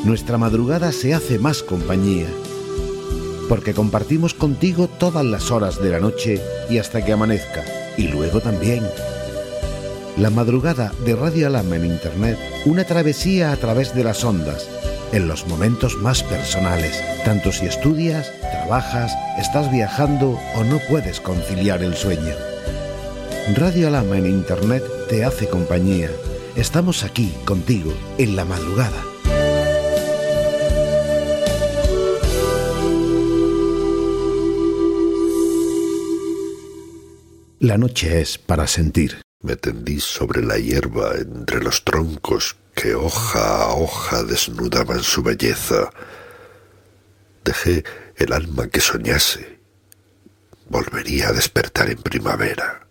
nuestra madrugada se hace más compañía, porque compartimos contigo todas las horas de la noche y hasta que amanezca, y luego también. La madrugada de Radio Alhama en Internet, una travesía a través de las ondas, en los momentos más personales, tanto si estudias, trabajas, estás viajando o no puedes conciliar el sueño. Radio Alhama en Internet te hace compañía. Estamos aquí contigo en la madrugada. La noche es para sentir. Me tendí sobre la hierba entre los troncos que hoja a hoja desnudaban su belleza. Dejé el alma que soñase. Volvería a despertar en primavera.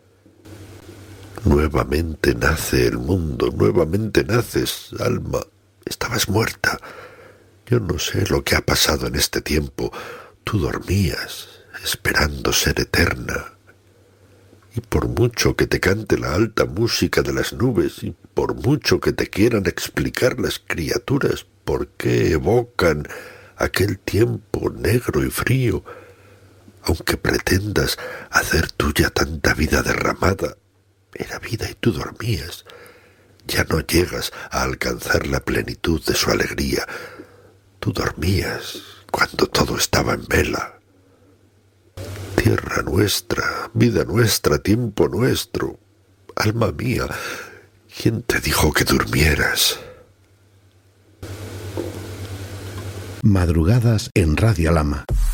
Nuevamente nace el mundo, nuevamente naces, alma. Estabas muerta. Yo no sé lo que ha pasado en este tiempo. Tú dormías, esperando ser eterna. Y por mucho que te cante la alta música de las nubes, y por mucho que te quieran explicar las criaturas por qué evocan aquel tiempo negro y frío, aunque pretendas hacer tuya tanta vida derramada, era vida y tú dormías. Ya no llegas a alcanzar la plenitud de su alegría. Tú dormías cuando todo estaba en vela. Tierra nuestra, vida nuestra, tiempo nuestro. Alma mía, ¿quién te dijo que durmieras? Madrugadas en Radio Alhama.